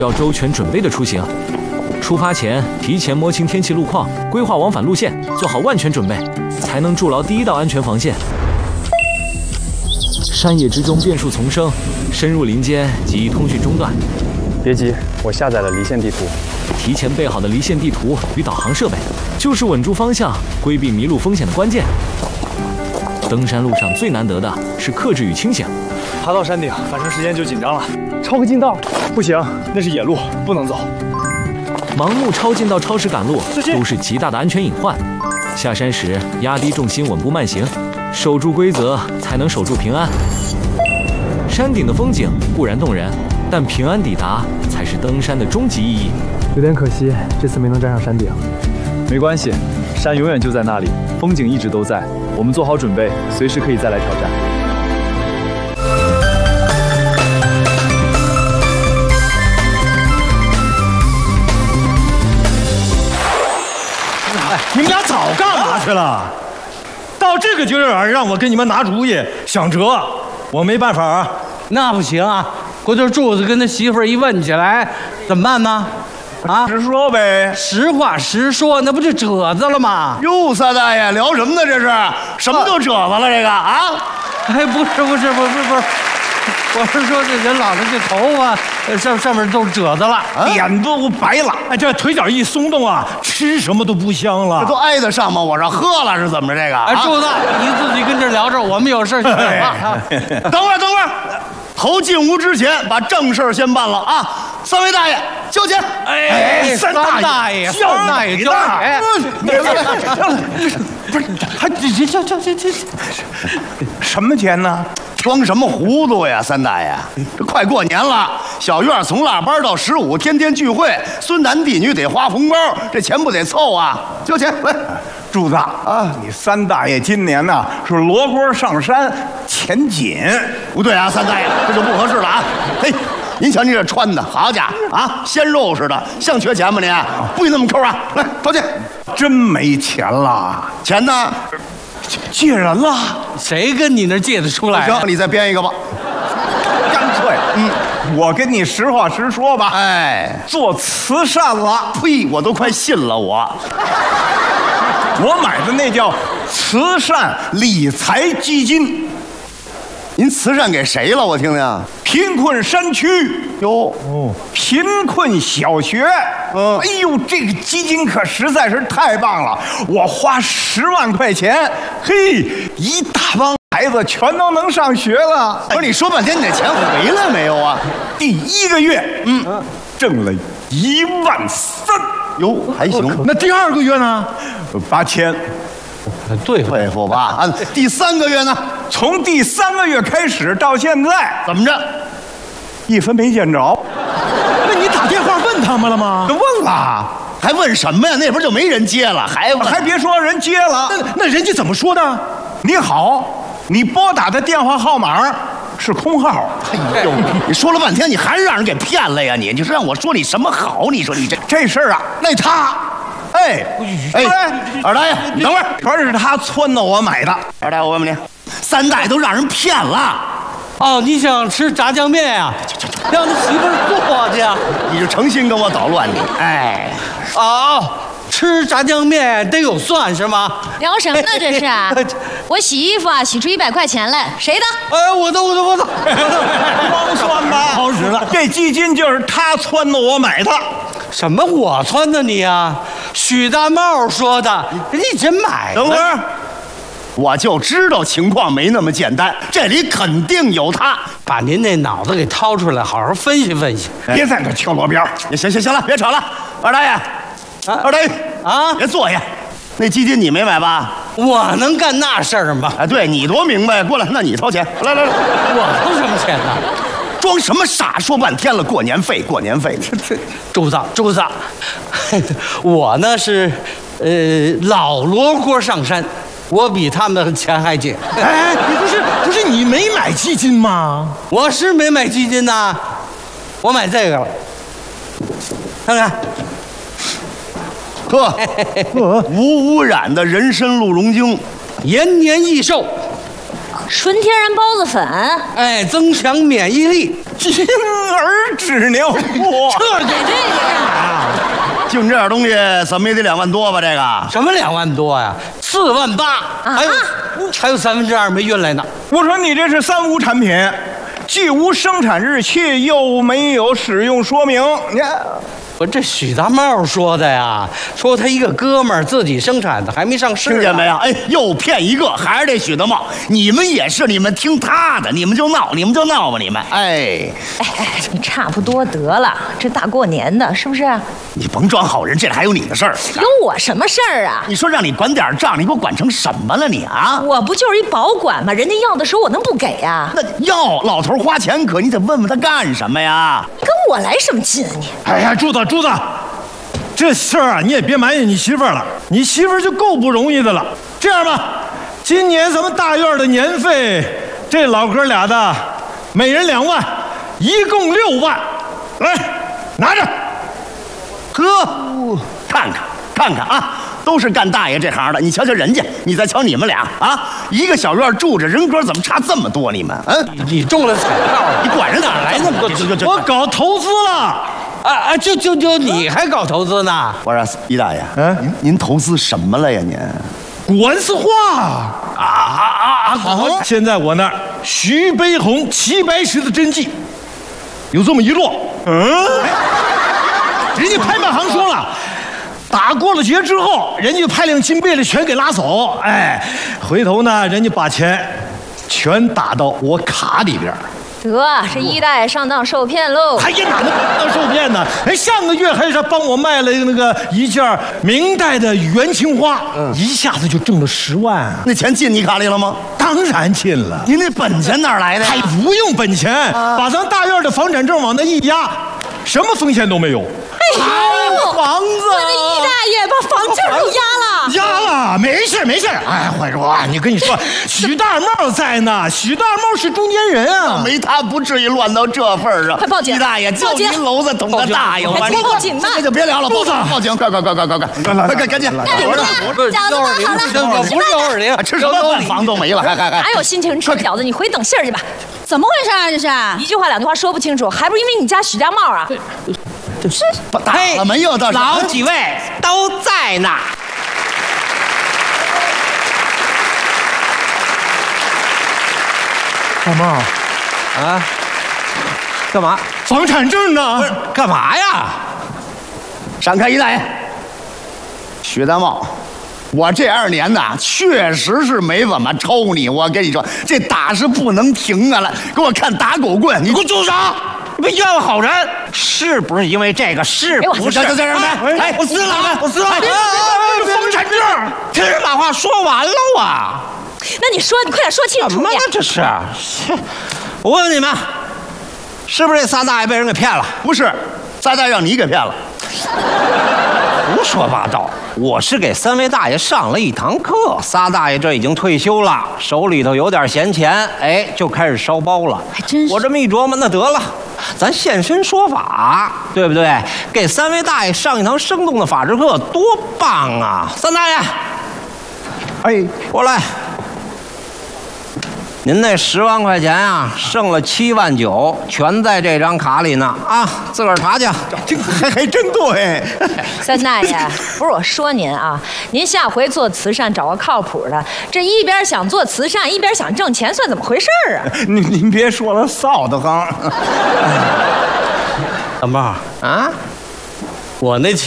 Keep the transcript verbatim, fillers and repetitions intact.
要周全准备的出行。出发前提前摸清天气路况，规划往返路线，做好万全准备，才能筑牢第一道安全防线。山野之中变数丛生，深入林间极易通讯中断。 别急，我下载了离线地图。 提前备好的离线地图与导航设备，就是稳住方向、规避迷路风险的关键。登山路上最难得的是克制与清醒。 爬到山顶，反正时间就紧张了。超个近道，不行，那是野路，不能走。 盲目超近道、超时赶路都是极大的安全隐患。下山时压低重心，稳步慢行，守住规则，才能守住平安。山顶的风景固然动人，但平安抵达才是登山的终极意义。 有点可惜，这次没能站上山顶。没关系，山永远就在那里，风景一直都在。我们做好准备，随时可以再来挑战。 哎，你们俩早干嘛去了？到这个节点儿让我跟你们拿主意想辙，我没办法啊。 那不行啊！回头柱子跟他媳妇儿一问起来，怎么办呢？啊， 实说呗， 实话实说，那不就褶子了吗？ 哟，三大爷聊什么呢？这是什么都褶子了？这个啊？ 哎，不是不是不是不是，我是说这人老了，这头发上上面都褶子了， 脸都白了。哎，这腿脚一松动啊，吃什么都不香了。 这都挨得上吗？我这喝了是怎么着？这个？ 哎，柱子，你自己跟这聊着，我们有事去。等会儿，等会儿。头进屋之前，把正事先办了啊！三位大爷交钱。 哎，三大爷，三大爷交钱。不是，还这这这这这什么钱呢？装什么糊涂呀，三大爷！这快过年了，小院从腊八到十五，天天聚会，孙男弟女得花红包，这钱不得凑啊？交钱来。 柱子啊，你三大爷今年呢是罗锅上山，钱紧。 不对啊，三大爷，这就不合适了啊！嘿，您瞧您这穿的，好家伙啊，鲜肉似的，像缺钱吗您？不许那么抠啊！来，掏钱。 真没钱了？ 钱呢？ 借人了？ 谁跟你那借得出来？ 行，你再编一个吧。 干脆，嗯，我跟你实话实说吧。 哎， 做慈善了。 呸，我都快信了我。 我买的那叫慈善理财基金。 您慈善给谁了？我听听。 贫困山区哟， 哦，贫困小学。嗯，哎呦，这个基金可实在是太棒了！我花十万块钱，嘿，一大帮孩子全都能上学了。 不是，你说半天，你这钱回来没有啊？ 第一个月，嗯，挣了一万三。 哟，还行。 那第二个月呢？ 八千。 对付对付吧。啊，第三个月呢？ 从第三个月开始到现在， 怎么着？ 一分没见着。 那你打电话问他们了吗？ 都问了， 还问什么呀？那边就没人接了，还问还别说人接了。 那那人家怎么说的？ 你好，你拨打的电话号码是空号。 哎呦，你说了半天，你还是让人给骗了呀！你你是让我说你什么好？你说你这这事儿啊， 那他。哎哎，二大爷，你等会儿， 全是他撺掇我买的。 二大爷，我问问你，三大爷都让人骗了。 哦，你想吃炸酱面呀？让他媳妇儿做去。 你就诚心跟我捣乱你？哎， 哦，吃炸酱面得有蒜是吗？ 聊什么呢这是？我洗衣服啊，洗出一百块钱来，谁的？ 哎，我的我的我的， 光算吧， 好使了。 这基金就是他撺掇我买的。 什么我撺掇你啊？许大茂说的，你真买？ 等会儿，我就知道情况没那么简单，这里肯定有他。 把您那脑子给掏出来，好好分析分析， 别在这敲锣边。 行行行了，别吵了。二大爷，啊、二大爷啊， 别坐下。那基金你没买吧？ 我能干那事儿吗？ 哎，对你多明白。过来，那你掏钱。来来来， 我掏什么钱呢？ 装什么傻？说半天了，过年费，过年费。 周子，周子，我呢是，呃，老罗锅上山，我比他们钱还紧。 哎，你不是不是你没买基金吗？ 我是没买基金呐，我买这个了，看看。 呵，无污染的人参鹿茸精， 延年益寿。 纯天然孢子粉， 哎，增强免疫力， 婴儿纸尿裤， 这给这个啊！ 净这点东西，怎么也得两万多吧？这个什么两万多呀？四万八，还有还有三分之二没运来呢。 我说你这是三无产品，既无生产日期，又没有使用说明。你看， 我这许大茂说的呀，说他一个哥们儿自己生产的，还没上市、啊， 听见没有？哎，又骗一个，还是这许德茂。你们也是，你们听他的，你们就闹，你们就闹吧，你们。哎， 哎哎，你差不多得了，这大过年的，是不是？ 你甭装好人，这里还有你的事儿。 有我什么事儿啊？ 你说让你管点账，你给我管成什么了你啊？ 我不就是一保管吗？人家要的时候我能不给呀？ 那要老头花钱可，你得问问他干什么呀？ 跟我来什么劲啊你？ 哎呀，柱子柱子，这事儿啊，你也别埋怨你媳妇儿了，你媳妇儿就够不容易的了。这样吧，今年咱们大院的年费，这老哥俩的，每人两万，一共六万，来，拿着。 呵，看看看看啊，都是干大爷这行的。你瞧瞧人家，你再瞧你们俩啊，一个小院住着，人格怎么差这么多？你们，嗯， 你中了彩票了， 你管人哪来那么多？ 我搞投资了。 啊啊！就就就你还搞投资呢？ 我说于大爷，嗯，您您投资什么了呀？您古玩字画啊啊啊啊！现在我那儿徐悲鸿齐白石的真迹有这么一摞，嗯，人家拍卖行说了，打过了节之后，人家就派辆金贝勒全给拉走，哎，回头呢，人家把钱全打到我卡里边。 得，这一大爷上当受骗喽！ 哎呀，哪能当受骗呢？哎，上个月还是帮我卖了那个一件明代的元青花，嗯，一下子就挣了十万、啊。 那钱进你卡里了吗？ 当然进了。 您那本钱哪来的？ 还不用本钱，啊、把咱大院的房产证往那一压，什么风险都没有。 哎呦， 房子！ 我这一大爷把房证都压了， 压了，没事没事。哎，坏叔啊，你跟你说，许大茂在呢，许大茂是中间人啊， 没他不至于乱到这份儿上。 快报警！ 于大爷，就您篓子懂得大爷， 快报警吧！ 这就别聊了，报警！报警！快快快快快快！快快赶紧！ 干什么？饺子包好了， 我不是幺二零， 吃什么饭房都没了，还还还！ 哪有心情吃饺子？你回等信儿去吧。 怎么回事啊？这是一句话两句话说不清楚，还不是因为你家许大茂啊？ 是打了没有？倒是老几位都在呢。 大茂啊，干嘛？ 房产证呢？ 不是干嘛呀？ 闪开，于大爷！许大茂，我这二年呐，确实是没怎么抽你。我跟你说，这打是不能停啊！来，给我看打狗棍！你给我住手！ 你别冤枉好人，是不是因为这个？是不是？ 这这这人哎，我撕了，我撕了！ 房产证， 听人把话说完了啊！ 那你说，你快点说清楚！ 什么呢？这是？我问问你们，是不是这仨大爷被人给骗了？ 不是，仨大爷让你给骗了。 胡说八道！我是给三位大爷上了一堂课，仨大爷这已经退休了，手里头有点闲钱，哎，就开始烧包了。 还真是。 我这么一琢磨，那得了，咱现身说法，对不对？给三位大爷上一堂生动的法制课，多棒啊！三大爷， 哎， 过来。您那十万块钱啊，剩了七万九，全在这张卡里呢啊！自个儿查去。 这还还真对。 三大爷，不是我说您啊，您下回做慈善找个靠谱的，这一边想做慈善，一边想挣钱，算怎么回事儿啊？ 您您别说了，臊得慌。 大茂啊，我那钱。